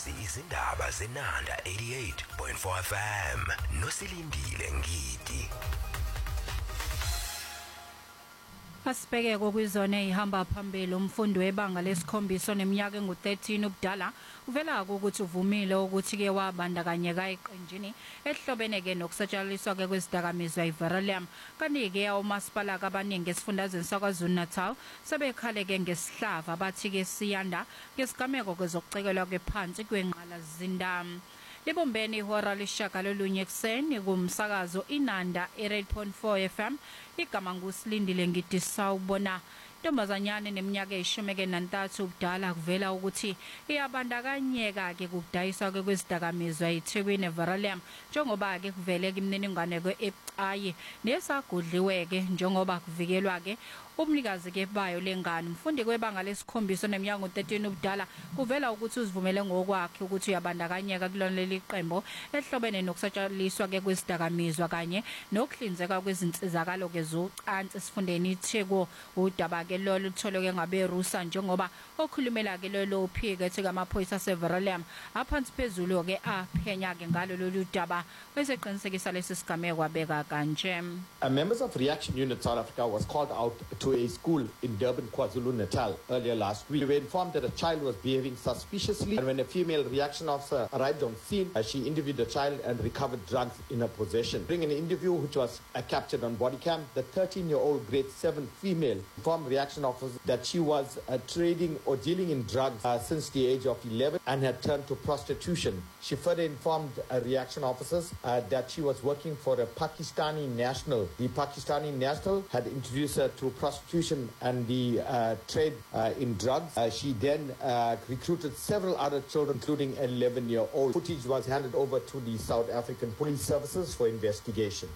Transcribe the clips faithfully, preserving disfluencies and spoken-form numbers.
Lezi izindaba zenanda eighty-eight point four F M nosilindile ngidi. Asibheke kokuzona ehamba phambili umfundi webanga lesikhombisa neminyaka engu thirteen ubudala uvela ukuthi uvumile ukuthi ke wabandakanyeka eqenjini ehlobene ke nokusetshenziswa ke kwezidakamizwa iVerolium kanike ke umasipala abaningi esifundazweni saKwaZulu-Natal sebekhale ke ngesihlava bathi ke siyanda ngesigameko kwezokucekelwa kephansi kwenqala zindam. Libombeni ihora lishaka lolunye ekseni kumsakazo inanda eight point four F M igama ngusilindile ngidi sawubona. Ntombazanyane neminyaka eyishumi nantathu ubudala kuvela ukuthi iyabandakanyeka ke kudayiswa ke kwezidakamizwa eThekwini eVerolium njengoba ke kuvele ke imininingwane ke ebucayi nesagudliwe ke njengoba kuvikelwa ke umnikazi ke bayo lengane umfundi kwebanga lesikhombisa neminyaka engu thirteen ubudala kuvela ukuthi uzivumele ngokwakhe ukuthi uyabandakanyeka kulona leli qembo ehlobene nokusetshenziswa ke kwezidakamizwa kanye nokuhlinzeka kwezinsizakalo ke zocansi esifundeni iTheku udaba ke lolu lutholoke ngabe Rusa njengoba okhulumela ke lelo phike ethi amaphoyisa aseVerolium aphansi phezulu ke aphenya ke ngalo lolu daba beseqinisekisa lesi sigameko abeka kanje. Members of Reaction Unit South Africa was called out to a school in Durban, KwaZulu-Natal earlier last week. We were informed that a child was behaving suspiciously, and when a female reaction officer arrived on scene, uh, she interviewed the child and recovered drugs in her possession. During an interview which was uh, captured on body cam, the thirteen-year-old grade seven female informed reaction officers that she was uh, trading or dealing in drugs uh, since the age of eleven and had turned to prostitution. She further informed uh, reaction officers uh, that she was working for a Pakistani national. The Pakistani national had introduced her to prostitution and the uh, trade uh, in drugs. Uh, she then uh, recruited several other children, including an eleven-year-old. Footage was handed over to the South African Police Services for investigation.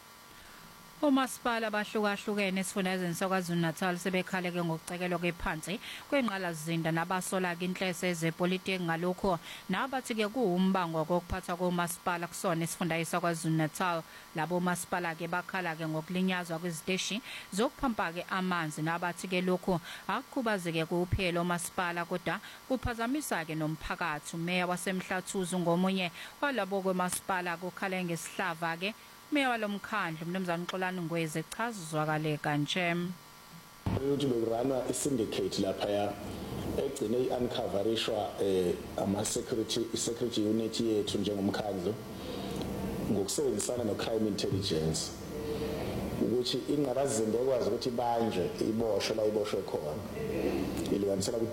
Umasipala abahlukahlukene esifundazweni saKwaZulu-Natal sebekhale ke ngokucekelwa kephansi kwenqala zinda nabasola ke inhlese ezepolitiki ngalokho nabathi ke kuumbango kokuphatha komasipala kusona esifundazweni saKwaZulu-Natal. Labo masipala ke bakhala ke ngokulinyazwa kweziteshi zokuphampa ke amanzi nabathi ke lokho akukhubazeke kuphela umasipala kodwa kuphazamisa ke nomphakathi. Umeya waseMhlathuzo ngomunye walabo kwemasipala kukhale ngesihlava ke Meya walomkhandlu mnumzana Xolani Ngweze echazizwakale kanje. Ukuthi bekurana isyndicate lapha ya egcine iuncoverishwa eh ama security security unit yethu njengomkhandlu ngokusebenzisana no crime intelligence ukuthi inqalazimbe ekwazi ukuthi banjwe iboshwe la iboshwe khona iliganisela